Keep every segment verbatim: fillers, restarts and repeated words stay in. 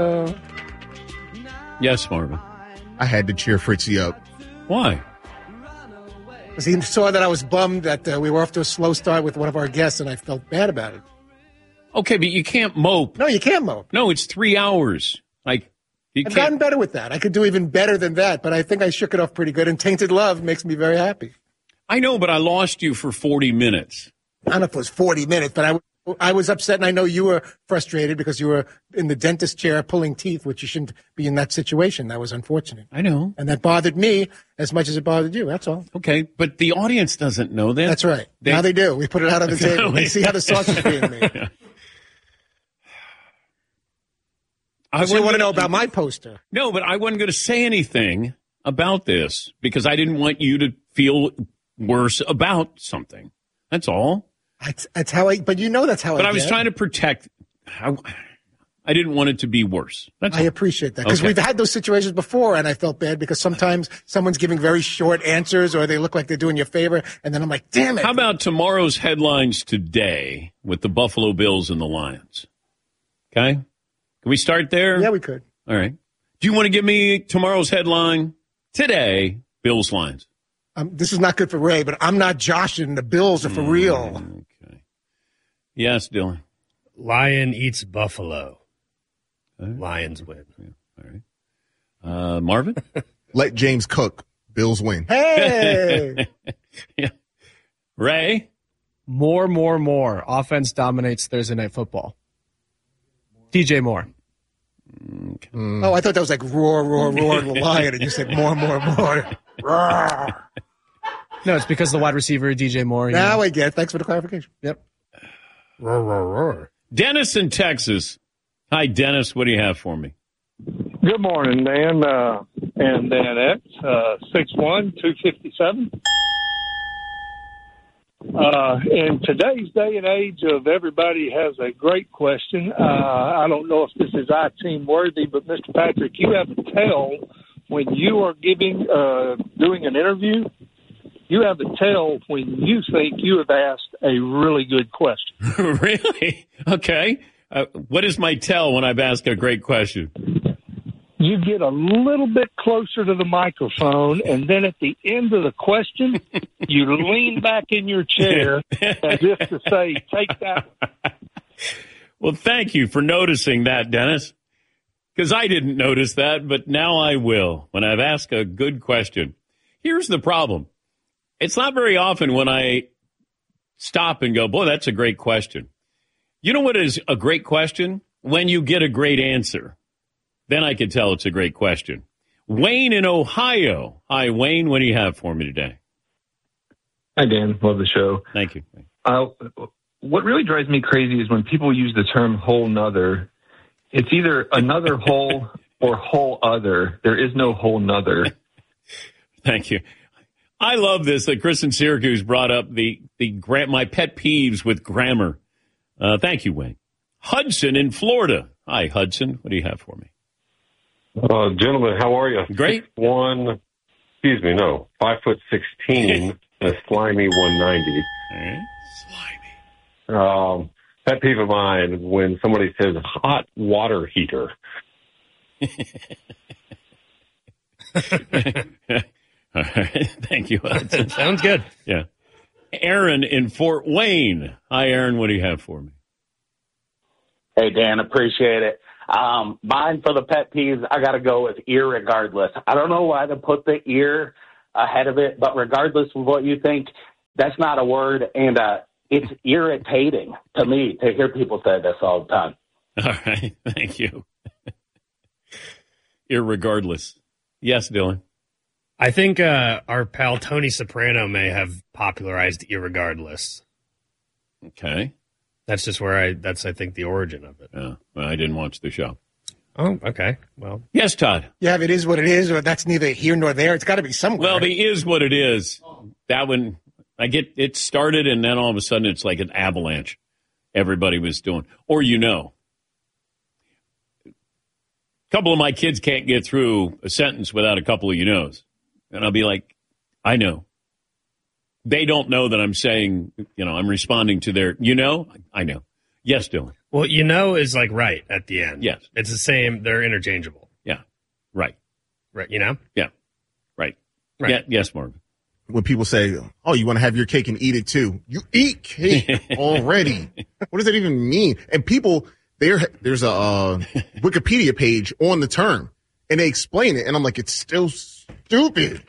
Uh, yes, Marvin. I had to cheer Fritzy up. Why? Because he saw that I was bummed that uh, we were off to a slow start with one of our guests, and I felt bad about it. Okay, but you can't mope. No, you can't mope. No, it's three hours. Like you I've can't. gotten better with that. I could do even better than that, but I think I shook it off pretty good. And Tainted Love makes me very happy. I know, but I lost you for forty minutes. I don't know if it was forty minutes, but I, I was upset, and I know you were frustrated because you were in the dentist chair pulling teeth, which you shouldn't be in that situation. That was unfortunate. I know. And that bothered me as much as it bothered you. That's all. Okay, but the audience doesn't know that. That's right. They, now they do. We put it out on the table. They see how the sauce is being made. I so you want to know about my poster? No, but I wasn't going to say anything about this because I didn't want you to feel worse about something. That's all. That's, that's how I. But you know that's how. But I, I was get. trying to protect. I, I didn't want it to be worse. That's I all. appreciate that because okay. we've had those situations before, and I felt bad because sometimes someone's giving very short answers, or they look like they're doing you a favor, and then I'm like, "Damn it!" How about tomorrow's headlines today with the Buffalo Bills and the Lions? Okay. Can we start there? Yeah, we could. All right. Do you want to give me tomorrow's headline today, Bills Lions? Um, this is not good for Ray, but I'm not joshing. The Bills are for mm, real. Okay. Yes, Dylan. Lion eats buffalo. Okay. Lions win. Yeah. All right. Uh, Marvin? Let James cook. Bills win. Hey! yeah. Ray? More, more, more. Offense dominates Thursday Night Football. D J Moore. Okay. Mm. Oh, I thought that was like roar, roar, roar, the lion, and you said more, more, more. Roar. No, it's because the wide receiver, D J Moore. Now know. I get it. Thanks for the clarification. Yep. Roar, roar, roar. Dennis in Texas. Hi, Dennis. What do you have for me? Good morning, Dan. Uh, and Dan X, uh, six one, two fifty-seven. Uh, in today's day and age of everybody has a great question. Uh, I don't know if this is I-team worthy, but Mister Patrick, you have a tell when you are giving, uh, doing an interview. You have a tell when you think you have asked a really good question. Really? Okay. Uh, what is my tell when I've asked a great question? You get a little bit closer to the microphone, and then at the end of the question, you lean back in your chair as if to say, take that. Well, thank you for noticing that, Dennis, because I didn't notice that, but now I will when I've asked a good question. Here's the problem. It's not very often when I stop and go, boy, that's a great question. You know what is a great question? When you get a great answer. Then I can tell it's a great question. Wayne in Ohio. Hi, Wayne. What do you have for me today? Hi, Dan. Love the show. Thank you. Uh, what really drives me crazy is when people use the term whole nother. It's either another whole or whole other. There is no whole nother. Thank you. I love this that Chris in Syracuse brought up the, the gra- my pet peeves with grammar. Uh, thank you, Wayne. Hudson in Florida. Hi, Hudson. What do you have for me? Uh, gentlemen, how are you? Great. Six, one, excuse me, no, five foot sixteen, and a slimy one ninety. All right. Um, pet peeve of mine when somebody says hot water heater. All right. Thank you, Hudson. Sounds good. Yeah. Aaron in Fort Wayne. Hi, Aaron. What do you have for me? Hey, Dan, appreciate it. Um, mine for the pet peeves, I got to go with irregardless. I don't know why to put the ear ahead of it, but regardless of what you think, that's not a word, and uh, it's irritating to me to hear people say this all the time. All right. Thank you. Irregardless. Yes, Dylan. I think uh, our pal Tony Soprano may have popularized irregardless. Okay. That's just where I, that's, I think, the origin of it. Yeah, well, I didn't watch the show. Oh, okay. Well. Yes, Todd. Yeah, if it is what it is, or that's neither here nor there, it's got to be somewhere. Well, the is what it is. That one, I get it started, and then all of a sudden it's like an avalanche. Everybody was doing, or you know. A couple of my kids can't get through a sentence without a couple of you knows. And I'll be like, I know. They don't know that I'm saying, you know, I'm responding to their, you know, I know. Yes, Dylan. Well, you know is like right at the end. Yes. It's the same. They're interchangeable. Yeah. Right. Right. You know? Yeah. Right. Right. Yeah. Yes, Marvin. When people say, oh, you want to have your cake and eat it too. You eat cake already. What does that even mean? And people, there, there's a uh, Wikipedia page on the term, and they explain it, and I'm like, it's still stupid.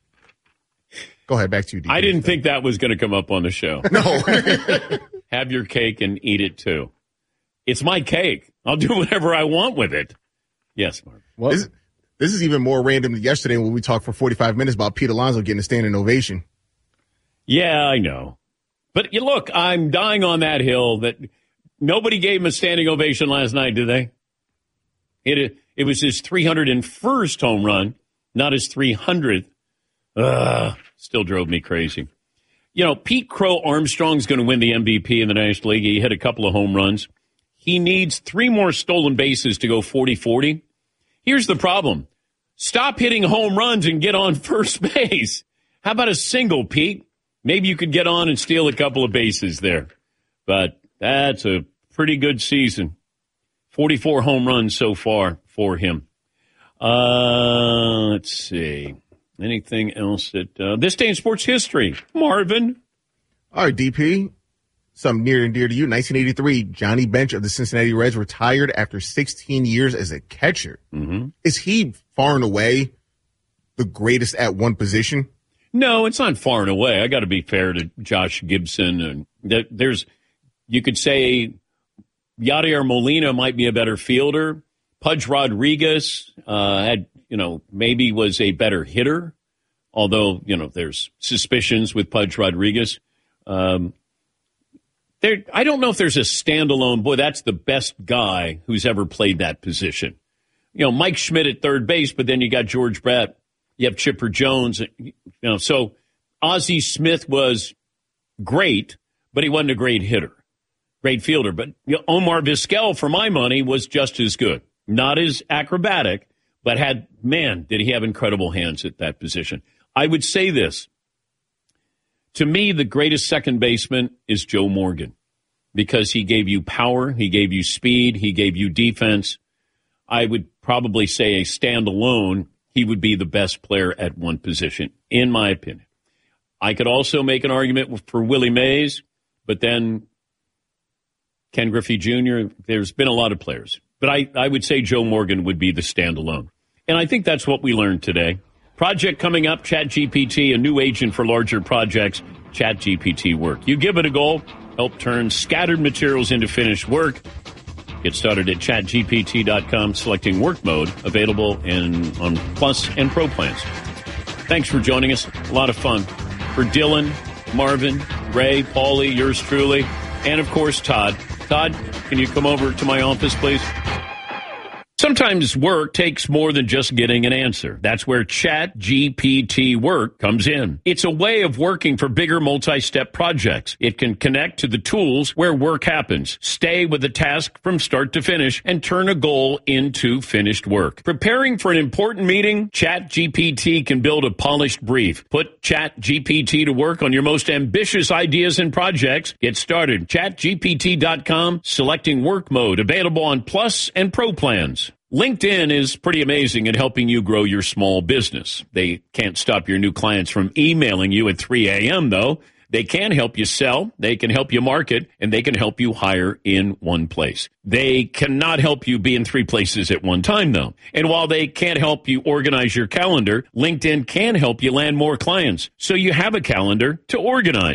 Go ahead, back to you, D J. I didn't think that was going to come up on the show. No. Have your cake and eat it too. It's my cake. I'll do whatever I want with it. Yes, Marvin. What? This, this is even more random than yesterday when we talked for forty-five minutes about Pete Alonso getting a standing ovation. Yeah, I know. But you look, I'm dying on that hill that nobody gave him a standing ovation last night, did they? It it was his three hundred first home run, not his three hundredth. Ugh, still drove me crazy. You know, Pete Crow Armstrong's going to win the M V P in the National League. He hit a couple of home runs. He needs three more stolen bases to go forty forty. Here's the problem. Stop hitting home runs and get on first base. How about a single, Pete? Maybe you could get on and steal a couple of bases there. But that's a pretty good season. forty-four home runs so far for him. Uh, let's see. Anything else that uh, this day in sports history? Marvin. All right, D P. Something near and dear to you. nineteen eighty-three, Johnny Bench of the Cincinnati Reds retired after sixteen years as a catcher. Mm-hmm. Is he far and away the greatest at one position? No, it's not far and away. I got to be fair to Josh Gibson. And th- there's, you could say Yadier Molina might be a better fielder. Pudge Rodriguez uh, had, you know, maybe was a better hitter, although, you know, there's suspicions with Pudge Rodriguez. Um, there, I don't know if there's a standalone, boy, that's the best guy who's ever played that position. You know, Mike Schmidt at third base, but then you got George Brett. You have Chipper Jones. You know, so Ozzie Smith was great, but he wasn't a great hitter, great fielder. But you know, Omar Vizquel, for my money, was just as good. Not as acrobatic, but had, man, did he have incredible hands at that position. I would say this. To me, the greatest second baseman is Joe Morgan because he gave you power, he gave you speed, he gave you defense. I would probably say a standalone, he would be the best player at one position, in my opinion. I could also make an argument for Willie Mays, but then Ken Griffey Junior, there's been a lot of players. But I, I would say Joe Morgan would be the standalone. And I think that's what we learned today. Project coming up, ChatGPT, a new agent for larger projects, ChatGPT Work. You give it a go, help turn scattered materials into finished work. Get started at chat G P T dot com, selecting work mode, available in on Plus and Pro plans. Thanks for joining us. A lot of fun. For Dylan, Marvin, Ray, Paulie, yours truly, and, of course, Todd. Todd, can you come over to my office, please? Sometimes work takes more than just getting an answer. That's where ChatGPT Work comes in. It's a way of working for bigger multi-step projects. It can connect to the tools where work happens, stay with the task from start to finish, and turn a goal into finished work. Preparing for an important meeting? ChatGPT can build a polished brief. Put ChatGPT to work on your most ambitious ideas and projects. Get started. chat G P T dot com, selecting work mode, available on Plus and Pro plans. LinkedIn is pretty amazing at helping you grow your small business. They can't stop your new clients from emailing you at three a.m., though. They can help you sell, they can help you market, and they can help you hire in one place. They cannot help you be in three places at one time, though. And while they can't help you organize your calendar, LinkedIn can help you land more clients, so you have a calendar to organize.